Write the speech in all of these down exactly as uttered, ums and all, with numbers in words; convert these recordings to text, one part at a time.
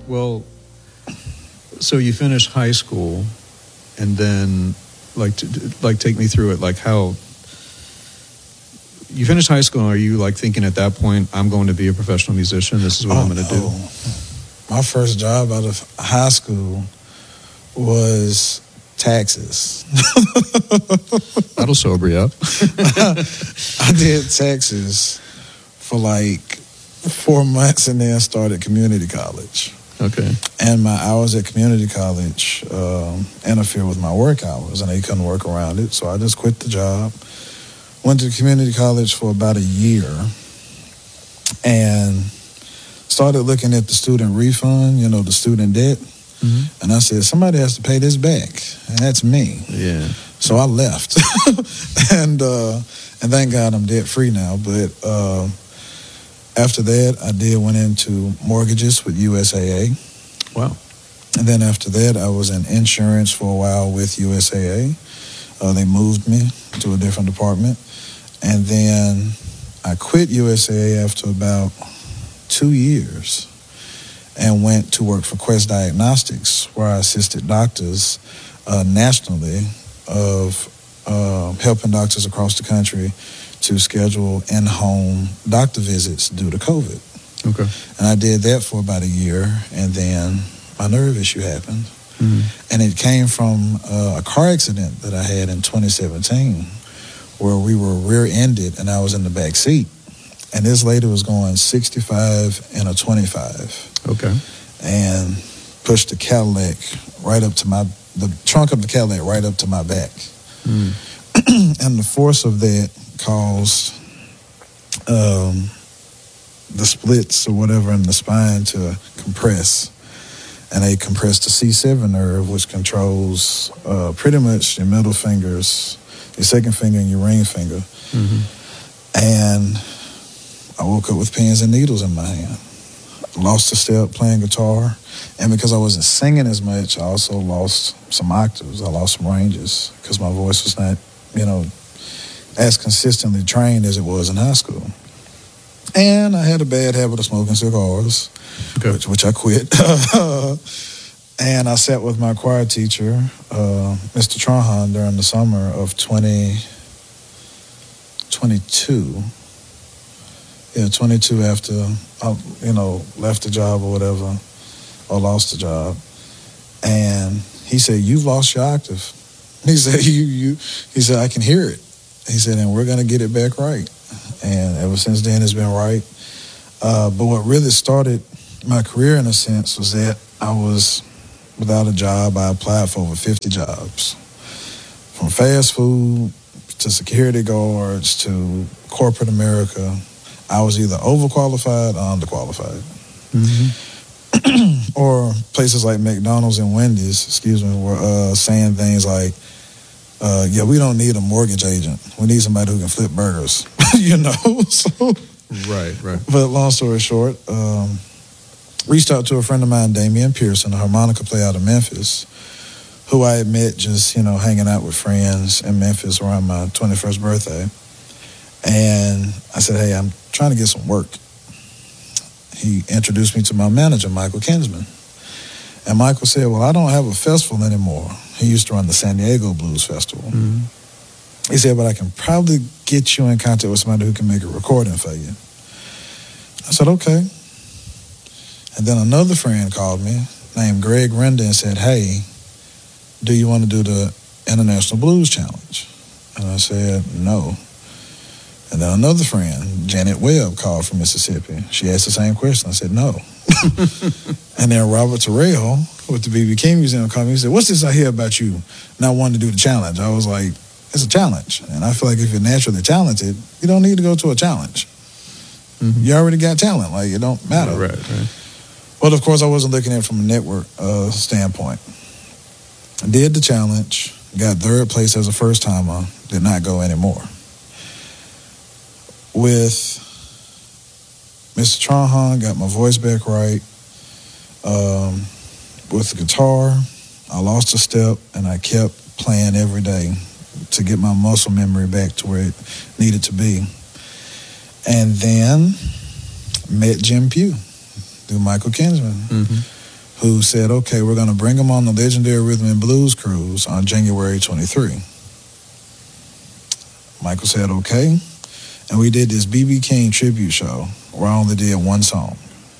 Well, so you finished high school, and then, like, to, like, take me through it. Like, how you finished high school? And are you like thinking at that point, I'm going to be a professional musician? This is what oh, I'm going to do. Oh. My first job out of high school was taxes. That'll sober you up. I did taxes for like four months and then started community college. Okay. And my hours at community college um, interfered with my work hours, and they couldn't work around it. So I just quit the job, went to community college for about a year, and started looking at the student refund, you know, the student debt. Mm-hmm. And I said, somebody has to pay this back, and that's me. Yeah. So I left. and uh, and thank God I'm debt free now. But uh, after that, I did went into mortgages with U S A A. Wow. And then after that, I was in insurance for a while with U S A A. Uh, they moved me to a different department. And then I quit U S A A after about two years and went to work for Quest Diagnostics, where I assisted doctors uh, nationally of uh, helping doctors across the country to schedule in-home doctor visits due to COVID. Okay. And I did that for about a year, and then my nerve issue happened. Mm-hmm. And it came from uh, a car accident that I had in twenty seventeen, where we were rear-ended and I was in the back seat. And this lady was going sixty-five and a twenty-five. Okay. And pushed the Cadillac right up to my, the trunk of the Cadillac right up to my back. Mm. And the force of that caused um, the splits or whatever in the spine to compress. And they compressed the C seven nerve, which controls uh, pretty much your middle fingers, your second finger and your ring finger. Mm-hmm. And I woke up with pins and needles in my hand. Lost a step playing guitar. And because I wasn't singing as much, I also lost some octaves. I lost some ranges because my voice was not, you know, as consistently trained as it was in high school. And I had a bad habit of smoking cigars, okay. which, which I quit. And I sat with my choir teacher, uh, Mister Trahan, during the summer of twenty twenty-two. Yeah, twenty-two after I, you know, left the job or whatever, or lost the job. And he said, "You've lost your octave." He said, "You, you." He said, "I can hear it." He said, "And we're going to get it back right." And ever since then, it's been right. Uh, but what really started my career, in a sense, was that I was without a job. I applied for over fifty jobs, from fast food to security guards to corporate America. I was either overqualified or underqualified. Mm-hmm. Or places like McDonald's and Wendy's, excuse me, were uh, saying things like, uh, yeah, we don't need a mortgage agent. We need somebody who can flip burgers, you know? So, right, right. But long story short, um, reached out to a friend of mine, Damian Pearson, a harmonica player out of Memphis, who I had met just, you know, hanging out with friends in Memphis around my twenty-first birthday. And I said, "Hey, I'm trying to get some work." He introduced me to my manager, Michael Kinsman. And Michael said, "Well, I don't have a festival anymore." He used to run the San Diego Blues Festival. Mm-hmm. He said, "But I can probably get you in contact with somebody who can make a recording for you." I said, "Okay." And then another friend called me named Greg Renda and said, "Hey, do you want to do the International Blues Challenge?" And I said, "No." And then another friend, Janet Webb, called from Mississippi. She asked the same question. I said, "No." And then Robert Terrell with the B B King Museum called me. He said, "What's this I hear about you not wanting to do the challenge?" I was like, "It's a challenge." And I feel like if you're naturally talented, you don't need to go to a challenge. Mm-hmm. You already got talent. Like, it don't matter. Right, right. Well, of course, I wasn't looking at it from a network uh, standpoint. I did the challenge, got third place as a first-timer, did not go anymore. With Mister Trahan, got my voice back right. Um, with the guitar, I lost a step, and I kept playing every day to get my muscle memory back to where it needed to be. And then met Jim Pugh through Michael Kinsman. Mm-hmm. who said, okay, we're going to bring him on the legendary Rhythm and Blues Cruise on January twenty-third. Michael said, okay. And we did this B B King tribute show where I only did one song.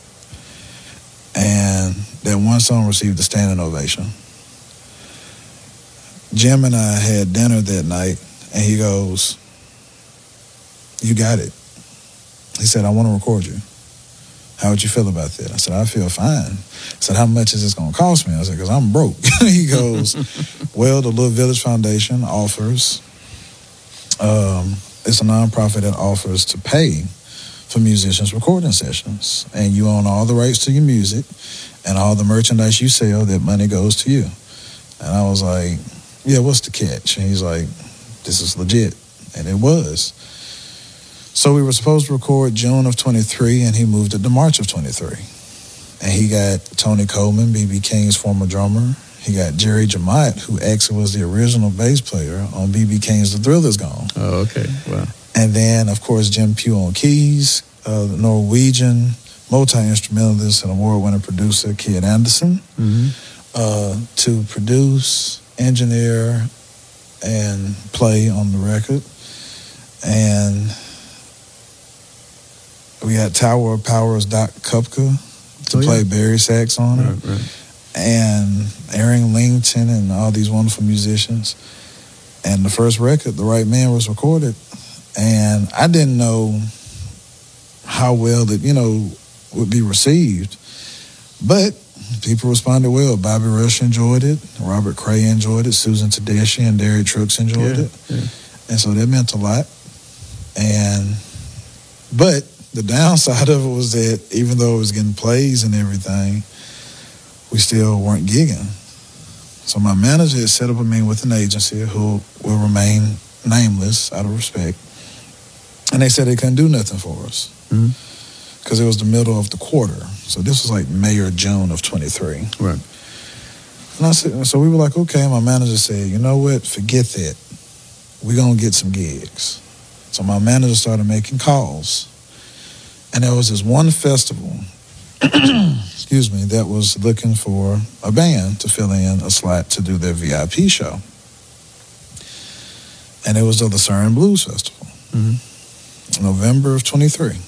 And that one song received a standing ovation. Jim and I had dinner that night, and he goes, you got it. He said, I want to record you. How would you feel about that? I said, I feel fine. I said, how much is this going to cost me? I said, because I'm broke. He goes, well, the Little Village Foundation offers, um, it's a nonprofit that offers to pay for musicians' recording sessions. And you own all the rights to your music, and all the merchandise you sell, that money goes to you. And I was like, yeah, what's the catch? And he's like, this is legit. And it was. So we were supposed to record June of twenty-three, and he moved it to March of twenty-three. And he got Tony Coleman, B B King's former drummer. He got Jerry Jamott, who actually was the original bass player on B B King's The Thrill Is Gone. Oh, okay. Wow. And then, of course, Jim Pugh on keys, uh, the Norwegian multi-instrumentalist and award-winning producer, Kid Anderson, Mm-hmm. uh, to produce, engineer, and play on the record. And we had Tower of Powers, Doc Kupka, to Oh, play yeah. Barry sax on it. Right, right. And Aaron Langton and all these wonderful musicians. And the first record, The Right Man, was recorded. And I didn't know how well it, you know, would be received. But people responded well. Bobby Rush enjoyed it. Robert Cray enjoyed it. Susan Tedeschi and Derek Trucks enjoyed Yeah, it. yeah. And so that meant a lot. And, but the downside of it was that even though it was getting plays and everything, we still weren't gigging. So my manager had set up a meeting with an agency who will remain nameless out of respect. And they said they couldn't do nothing for us because Mm-hmm. it was the middle of the quarter. So this was like May or June of twenty-three. Right. And I said, so we were like, okay. My manager said, you know what? Forget that. We're going to get some gigs. So my manager started making calls. And there was this one festival, excuse me, that was looking for a band to fill in a slot to do their V I P show. And it was the Lucerne Blues Festival, Mm-hmm. November of twenty-three.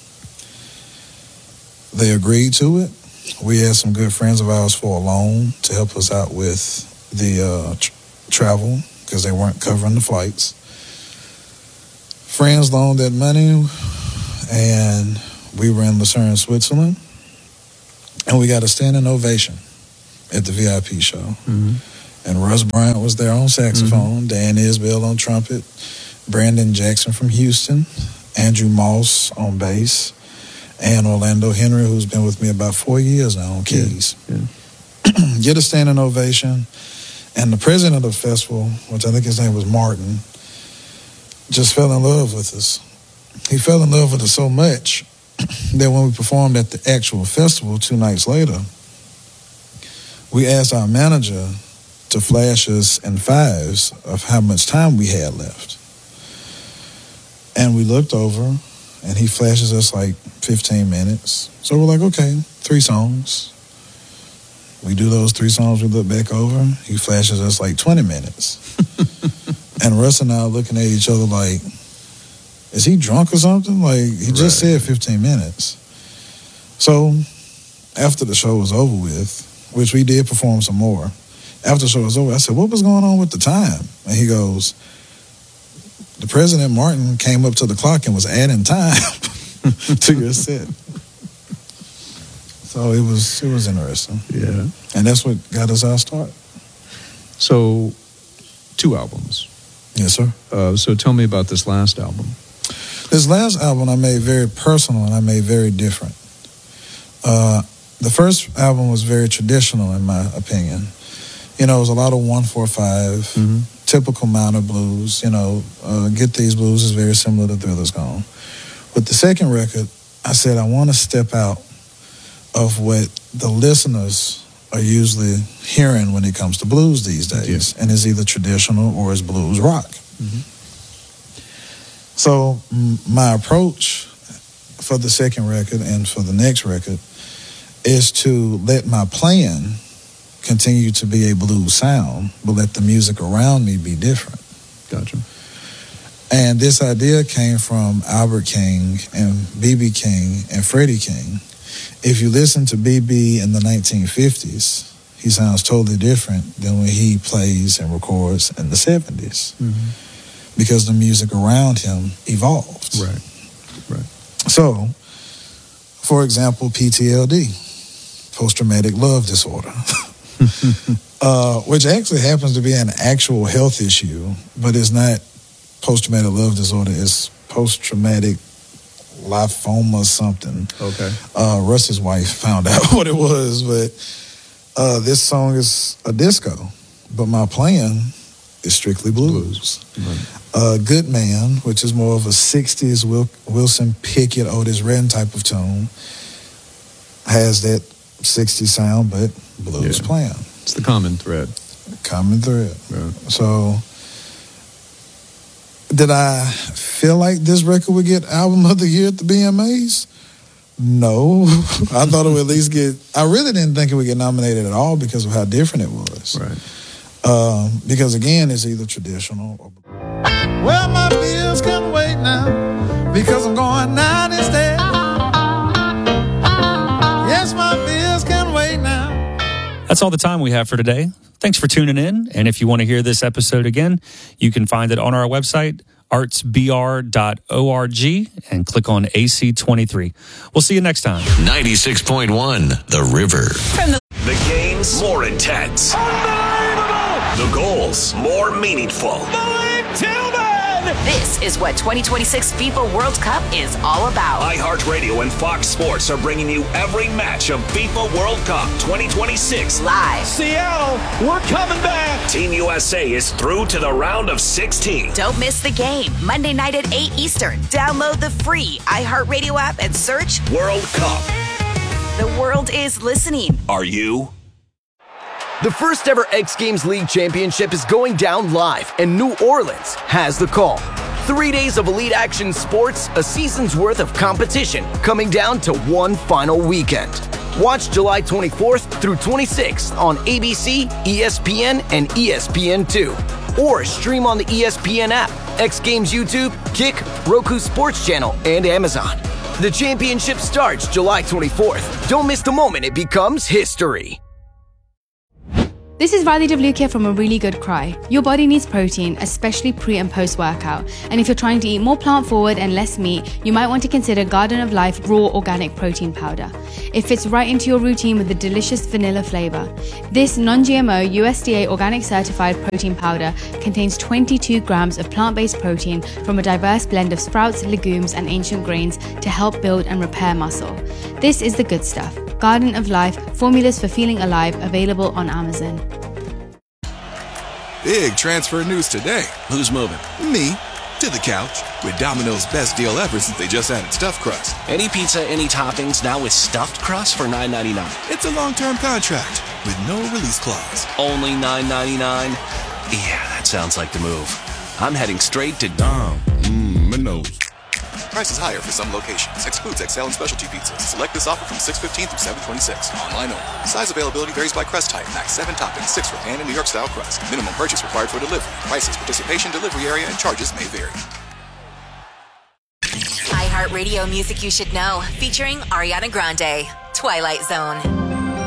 They agreed to it. We had some good friends of ours for a loan to help us out with the uh, tr- travel because they weren't covering the flights. Friends loaned that money, and we were in Lucerne, Switzerland, and we got a standing ovation at the V I P show. Mm-hmm. And Russ Bryant was there on saxophone, mm-hmm. Dan Isbell on trumpet, Brandon Jackson from Houston, Andrew Moss on bass, and Orlando Henry, who's been with me about four years now on keys. Yeah. Yeah. Get a standing ovation. And the president of the festival, which I think his name was Martin, just fell in love with us. He fell in love with us so much that when we performed at the actual festival two nights later, we asked our manager to flash us in fives of how much time we had left. And we looked over, and he flashes us like fifteen minutes. So we're like, okay, three songs. We do those three songs, we look back over, he flashes us like twenty minutes. And Russ and I are looking at each other like, is he drunk or something? Like, he just Right. said fifteen minutes. So after the show was over with, which we did perform some more, after the show was over, I said, what was going on with the time? And he goes, the President Martin came up to the clock and was adding time to your set. So it was it was interesting. Yeah. And that's what got us our start. So, two albums. Yes, sir. Uh, so tell me about this last album. This last album I made very personal and I made very different. Uh, the first album was very traditional in my opinion. You know, it was a lot of one four five, Mm-hmm. typical minor blues. You know, uh, Get These Blues is very similar to Thrill Is Gone. With the second record, I said I want to step out of what the listeners are usually hearing when it comes to blues these days. Yeah. And it's either traditional or it's blues rock. Mm-hmm. So m- my approach for the second record and for the next record is to let my playing continue to be a blues sound, but let the music around me be different. Gotcha. And this idea came from Albert King and B B King and Freddie King. If you listen to B B in the nineteen fifties, he sounds totally different than when he plays and records in the seventies, mm-hmm. because the music around him evolved. Right, right. So, for example, P T L D, post-traumatic love disorder, uh, which actually happens to be an actual health issue, but it's not post-traumatic love disorder. It's post-traumatic lymphoma something. Okay. Uh, Russ's wife found out what it was, but uh, this song is a disco, but my playing is strictly blues. blues. Right. Uh, Good Man, which is more of a sixties Wil- Wilson Pickett, Otis Redding type of tone, has that sixties sound, but blues yeah. playing. It's the common thread. Common thread. Yeah. So, did I feel like this record would get Album of the Year at the B M As? No. I thought it would at least get... I really didn't think it would get nominated at all because of how different it was. Right. Um, because, again, it's either traditional or... Well, my bills can wait now because I'm going out instead. Yes, my bills can wait now. That's all the time we have for today. Thanks for tuning in. And if you want to hear this episode again, you can find it on our website, arts b r dot org, and click on A C twenty-three. We'll see you next time. ninety-six point one The River. From the, the games, more intense. Unbelievable! The goals, more meaningful. Malik Tillman! This is what twenty twenty-six FIFA World Cup is all about. iHeartRadio and Fox Sports are bringing you every match of FIFA World Cup twenty twenty-six live. Seattle, we're coming back. Team U S A is through to the round of sixteen. Don't miss the game. Monday night at eight Eastern. Download the free iHeartRadio app and search World Cup. The world is listening. Are you? The first ever X Games League Championship is going down live, and New Orleans has the call. Three days of elite action sports, a season's worth of competition, coming down to one final weekend. Watch July twenty-fourth through twenty-sixth on A B C, E S P N, and E S P N two. Or stream on the E S P N app, X Games YouTube, Kick, Roku Sports Channel, and Amazon. The championship starts July twenty-fourth. Don't miss the moment it becomes history. This is Riley DeVluke from A Really Good Cry. Your body needs protein, especially pre and post workout. And if you're trying to eat more plant forward and less meat, you might want to consider Garden of Life Raw Organic Protein Powder. It fits right into your routine with a delicious vanilla flavor. This non-G M O U S D A organic certified protein powder contains twenty-two grams of plant-based protein from a diverse blend of sprouts, legumes, and ancient grains to help build and repair muscle. This is the good stuff. Garden of Life, formulas for feeling alive, available on Amazon. Big transfer news today. Who's moving? Me. To the couch. With Domino's best deal ever since they just added stuffed crust. Any pizza, any toppings, now with stuffed crust for nine ninety-nine. It's a long-term contract with no release clause. Only nine ninety-nine? Yeah, that sounds like the move. I'm heading straight to Dom. Mmm, Minos. Prices higher for some locations. Excludes X L and specialty pizzas. Select this offer from six fifteen through seven twenty-six. Online only. Size availability varies by crust type. Max seven toppings, six for pan and New York style crust. Minimum purchase required for delivery. Prices, participation, delivery area, and charges may vary. iHeartRadio Music You Should Know, featuring Ariana Grande, Twilight Zone.